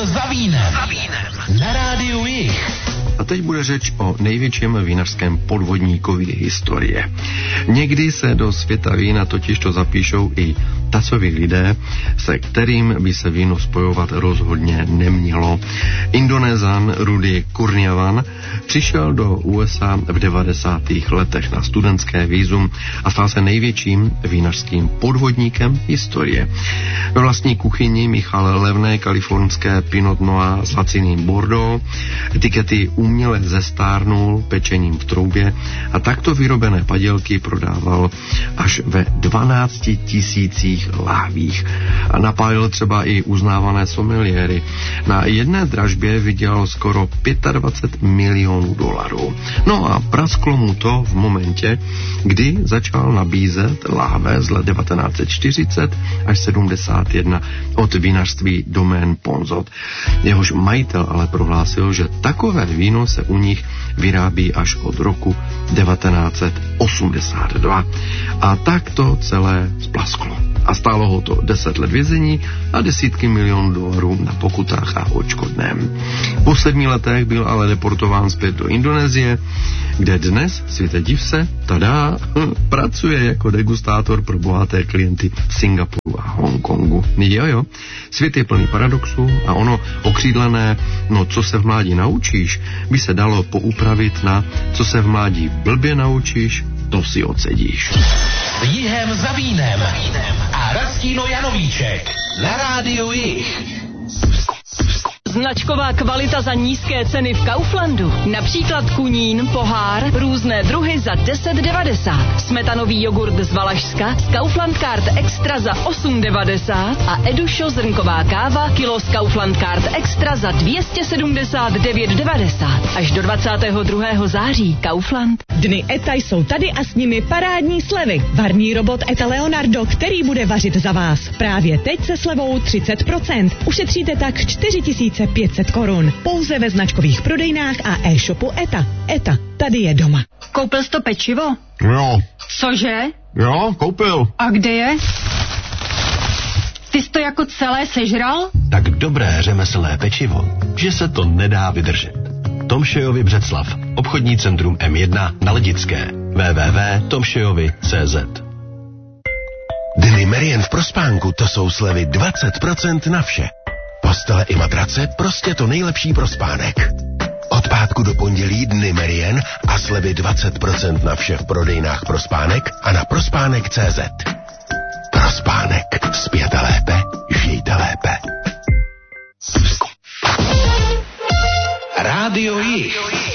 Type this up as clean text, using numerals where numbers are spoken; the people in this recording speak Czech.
za vínem. Na rádiu Jich. A teď bude řeč o největším vinařském podvodníkovi historie. Někdy se do světa vína totižto zapíšou i tacoví lidé, se kterým by se víno spojovat rozhodně nemělo. Indonézan Rudy Kurniawan přišel do USA v 90. letech na studentské vízum a stal se největším vinařským podvodníkem historie. Ve vlastní kuchyni míchal levné kalifornské Pinot Noir s laciným Bordeaux, etikety uměle zestárnul pečením v troubě a takto vyrobené padělky prodával až ve 12 000 láhvích. A napájil třeba i uznávané someliéry. Na jedné dražbě vydělal skoro $25 milionů. No a prasklo mu to v momentě, kdy začal nabízet láhve z let 1940 až 71 od vinařství Domaine Ponzot. Jehož majitel ale prohlásil, že takové víno se u nich vyrábí až od roku 1982. A tak to celé splasklo. A stálo ho to 10 let vězení a desítky milionů dolarů na pokutách a odškodném. Po 7 letech byl ale deportován zpět do Indonésie, kde dnes, světe div se, tada, pracuje jako degustátor pro bohaté klienty v Singapuru a Hongkongu. Jo, svět je plný paradoxů a ono okřídlené, no co se v mládí naučíš, by se dalo poupravit na co se v mládí blbě naučíš, to si odsedíš. Jihem za vínem a Rastino Janovíček na rádiu Jich. Značková kvalita za nízké ceny v Kauflandu. Například kunín, pohár, různé druhy za 10,90. Smetanový jogurt z Valašska z Kaufland Card Extra za 8,90 a Edušo zrnková káva kilo z Kaufland Card Extra za 279,90. Až do 22. září. Kaufland. Dny ETA jsou tady a s nimi parádní slevy. Varný robot ETA Leonardo, který bude vařit za vás. Právě teď se slevou 30%. Ušetříte tak 4500 korun. Pouze ve značkových prodejnách a e-shopu ETA. ETA, tady je doma. Koupil jsi to pečivo? Jo. Cože? Jo, koupil. A kde je? Ty jsi to jako celé sežral? Tak dobré řemeslné pečivo, že se to nedá vydržet. Tomšejovi Břeclav, obchodní centrum M1 na Ledické. www.tomšejovi.cz. Dny Merian v Prospánku, to jsou slevy 20% na vše. Postele i matrace, prostě to nejlepší pro spánek. Od pátku do pondělí Dny Merian a slevy 20% na vše v prodejnách Prospánek a na prospánek.cz. Prospánek. Spěte lépe, žijte lépe. Rádio Jich.